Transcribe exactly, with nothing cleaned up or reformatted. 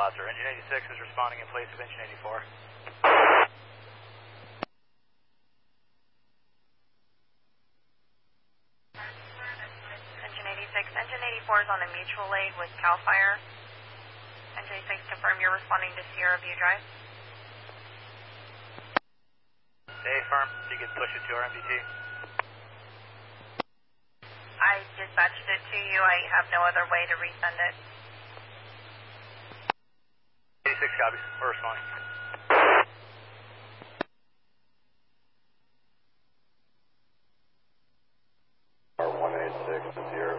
lot, sir. Engine eighty-six is responding in place of engine eighty-four. Engine eighty-six. Engine eighty-four is on a mutual aid with CAL FIRE. Engine eighty-six, confirm you're responding to Sierra View Drive. Hey, firm. You can push it to our M D T. I dispatched it to you. I have no other way to resend it. eighty-six copies. We're responding. R one eight six to zero.